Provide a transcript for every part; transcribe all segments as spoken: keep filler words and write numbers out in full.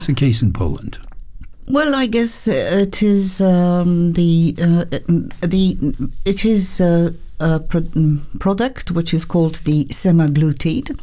the case in Poland? Well, I guess it is um, the uh, the it is uh, a pro- product which is called the semaglutide,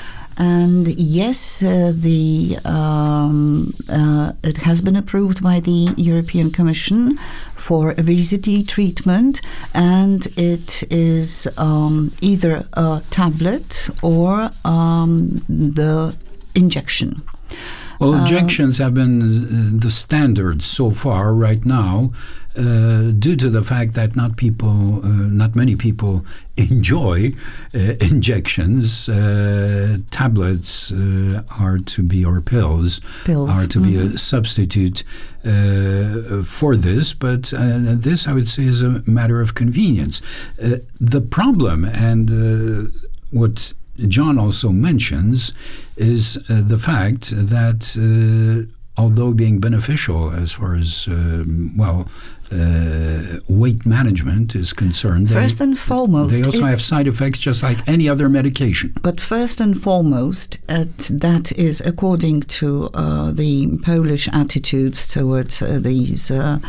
and yes, uh, the um, uh, it has been approved by the European Commission for obesity treatment, and it is um, either a tablet or um, the injection. Well, injections uh, have been uh, the standard so far right now, uh, due to the fact that not people, uh, not many people enjoy uh, injections. Uh, tablets uh, are to be, or pills, pills. are to mm-hmm. be a substitute uh, for this. But uh, this, I would say, is a matter of convenience. Uh, the problem, and uh, what John also mentions, is uh, the fact that uh, although being beneficial as far as uh, well uh, weight management is concerned, first they, and foremost, they also have side effects just like any other medication. But first and foremost, uh, that is according to uh, the Polish attitudes towards uh, these uh,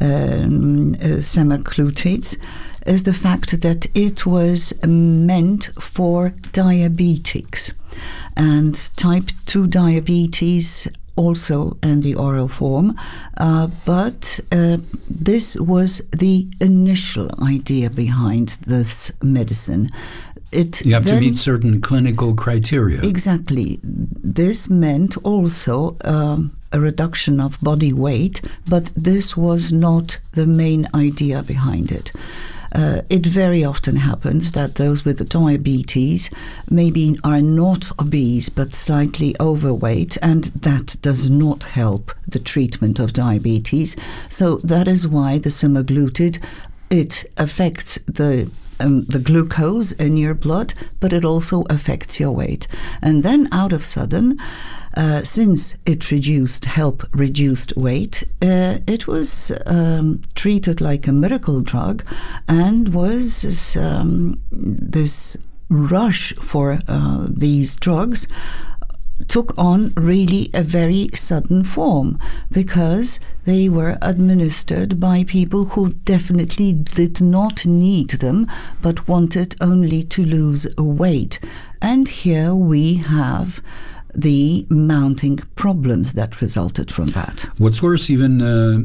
um, uh, semaglutides, is the fact that it was meant for diabetics, and type two diabetes also in the oral form, uh, but uh, this was the initial idea behind this medicine. It you have then, to meet certain clinical criteria. Exactly. This meant also um, a reduction of body weight, but this was not the main idea behind it. Uh, it very often happens that those with diabetes maybe are not obese but slightly overweight, and that does not help the treatment of diabetes. So that is why the semaglutide, it affects the Um, the glucose in your blood, but it also affects your weight. And then out of sudden, uh, since it reduced, help reduced weight, uh, it was um, treated like a miracle drug, and was um, this rush for uh, these drugs took on really a very sudden form, because they were administered by people who definitely did not need them but wanted only to lose weight. And here we have the mounting problems that resulted from that. What's worse, even uh,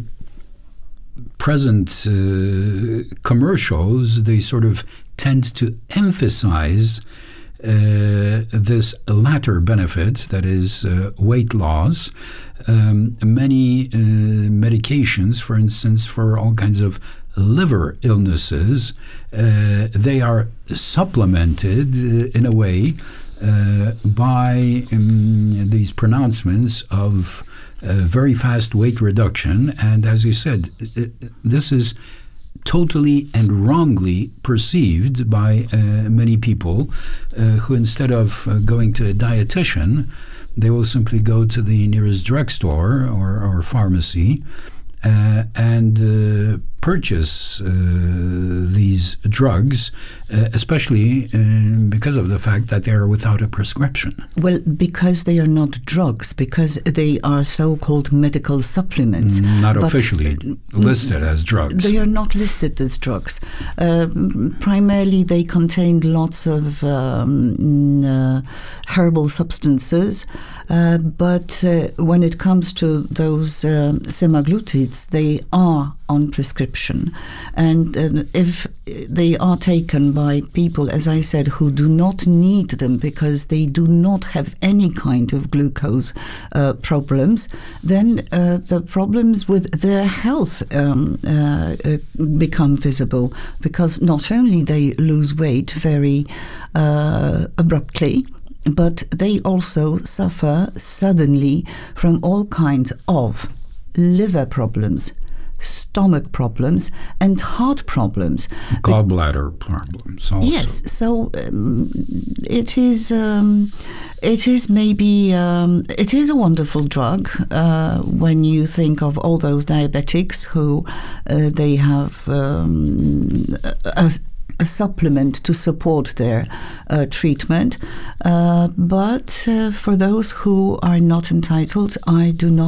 present uh, commercials, they sort of tend to emphasize Uh, this latter benefit, that is uh, weight loss. Um, many uh, medications, for instance, for all kinds of liver illnesses, uh, they are supplemented uh, in a way uh, by um, these pronouncements of uh, very fast weight reduction. And as you said, this is totally and wrongly perceived by uh, many people uh, who, instead of uh, going to a dietitian, they will simply go to the nearest drugstore or, or pharmacy uh, and uh, purchase uh, these drugs, uh, especially uh, because of the fact that they are without a prescription. Well, because they are not drugs, because they are so-called medical supplements. Not officially listed as drugs. They are not listed as drugs. Uh, primarily, they contain lots of um, uh, herbal substances. Uh, but uh, when it comes to those uh, semaglutides, they are on prescription. And uh, if they are taken by people, as I said, who do not need them because they do not have any kind of glucose uh, problems, then uh, the problems with their health um, uh, uh, become visible, because not only they lose weight very uh, abruptly, but they also suffer suddenly from all kinds of liver problems, stomach problems, and heart problems. Gallbladder problems also. Yes, so um, it is um, it is maybe um, it is a wonderful drug uh, when you think of all those diabetics who uh, they have um, a, a supplement to support their uh, treatment. Uh, but uh, for those who are not entitled, I do not